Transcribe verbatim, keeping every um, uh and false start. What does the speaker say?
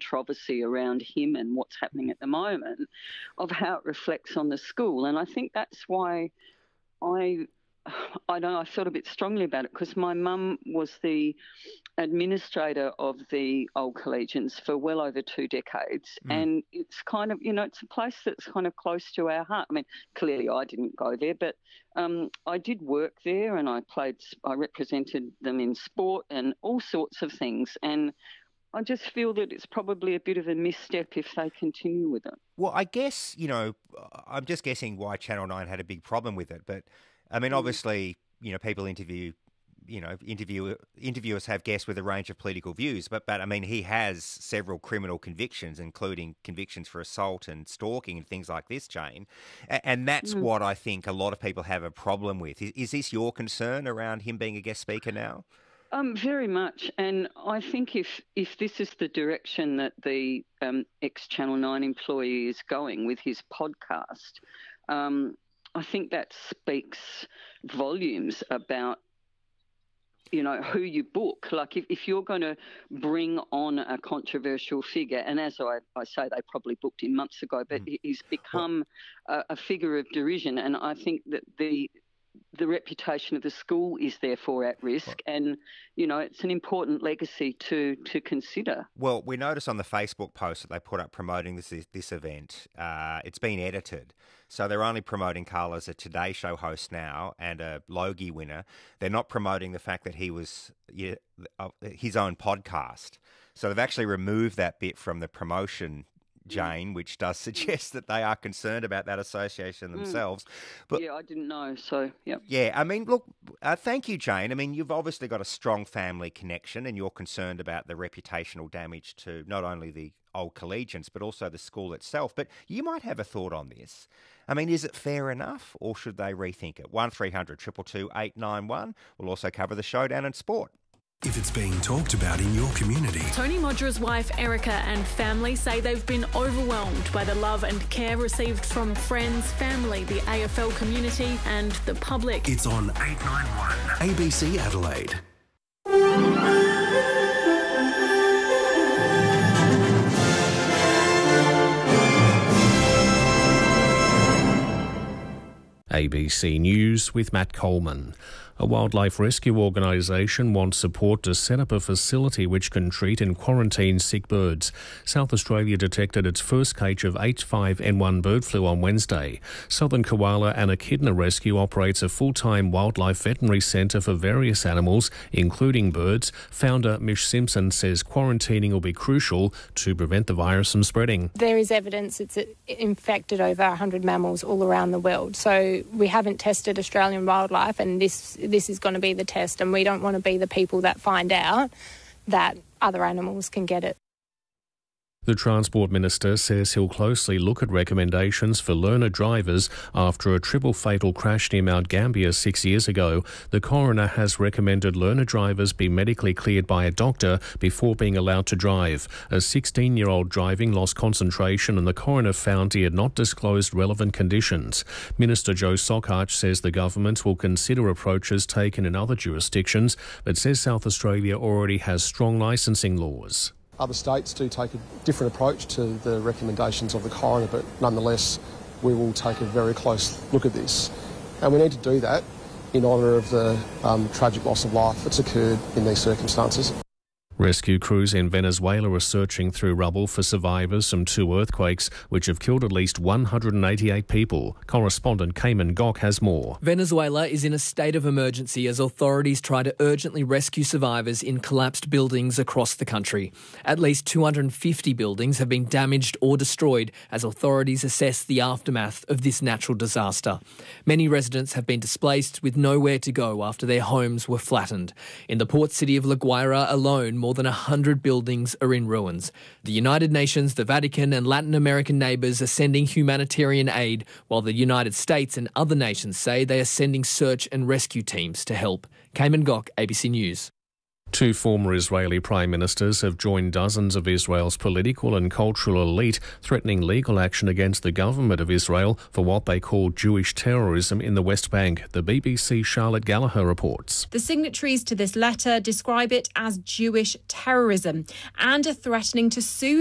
controversy around him and what's happening at the moment, of how it reflects on the school. And I think that's why I, I know I felt a bit strongly about it, because my mum was the administrator of the Old Collegians for well over two decades. Mm. And it's kind of, you know, it's a place that's kind of close to our heart. I mean, clearly I didn't go there, but um, I did work there, and I played, I represented them in sport and all sorts of things. And I just feel that it's probably a bit of a misstep if they continue with it. Well, I guess, you know, I'm just guessing why Channel nine had a big problem with it. But, I mean, obviously, you know, people interview, you know, interview, interviewers have guests with a range of political views. But, but I mean, he has several criminal convictions, including convictions for assault and stalking and things like this, Jane. And that's mm. what I think a lot of people have a problem with. Is, is this your concern around him being a guest speaker now? Um, very much, and I think if if this is the direction that the um, ex-Channel nine employee is going with his podcast, um, I think that speaks volumes about, you know, who you book. Like if, if you're going to bring on a controversial figure, and as I, I say, they probably booked him months ago, but mm. he's become a, a figure of derision, and I think that the the reputation of the school is therefore at risk, and, you know, it's an important legacy to to consider. Well, we noticed on the Facebook post that they put up promoting this this event, uh, it's been edited. So they're only promoting Carl as a Today Show host now and a Logie winner. They're not promoting the fact that he was yeah, uh, his own podcast. So they've actually removed that bit from the promotion, Jane, which does suggest that they are concerned about that association themselves. But yeah, I didn't know, so yeah. Yeah, I mean, look, uh, thank you, Jane. I mean, you've obviously got a strong family connection, and you're concerned about the reputational damage to not only the Old Collegians, but also the school itself. But you might have a thought on this. I mean, is it fair enough, or should they rethink it? one three hundred two two two eight nine one. We'll also cover the showdown in sport. If it's being talked about in your community. Tony Modra's wife Erica and family say they've been overwhelmed by the love and care received from friends, family, the A F L community and the public. It's on eight ninety-one A B C Adelaide. A B C News with Matt Coleman. A wildlife rescue organisation wants support to set up a facility which can treat and quarantine sick birds. South Australia detected its first case of H five N one bird flu on Wednesday. Southern Koala and Echidna Rescue operates a full-time wildlife veterinary centre for various animals, including birds. Founder Mish Simpson says quarantining will be crucial to prevent the virus from spreading. There is evidence it's infected over one hundred mammals all around the world. So we haven't tested Australian wildlife, and this this is going to be the test, and we don't want to be the people that find out that other animals can get it. The Transport Minister says he'll closely look at recommendations for learner drivers after a triple fatal crash near Mount Gambier six years ago. The coroner has recommended learner drivers be medically cleared by a doctor before being allowed to drive. A sixteen-year-old driving lost concentration, and the coroner found he had not disclosed relevant conditions. Minister Joe Sockhart says the government will consider approaches taken in other jurisdictions, but says South Australia already has strong licensing laws. Other states do take a different approach to the recommendations of the coroner, but nonetheless we will take a very close look at this. And we need to do that in honour of the um, tragic loss of life that's occurred in these circumstances. Rescue crews in Venezuela are searching through rubble for survivors from two earthquakes, which have killed at least one hundred eighty-eight people. Correspondent Cayman Gok has more. Venezuela is in a state of emergency as authorities try to urgently rescue survivors in collapsed buildings across the country. At least two hundred fifty buildings have been damaged or destroyed as authorities assess the aftermath of this natural disaster. Many residents have been displaced with nowhere to go after their homes were flattened. In the port city of La Guaira alone, more than one hundred buildings are in ruins. The United Nations, the Vatican and Latin American neighbours are sending humanitarian aid, while the United States and other nations say they are sending search and rescue teams to help. Cayman Gok, A B C News. Two former Israeli prime ministers have joined dozens of Israel's political and cultural elite threatening legal action against the government of Israel for what they call Jewish terrorism in the West Bank. The B B C Charlotte Gallagher reports. The signatories to this letter describe it as Jewish terrorism and are threatening to sue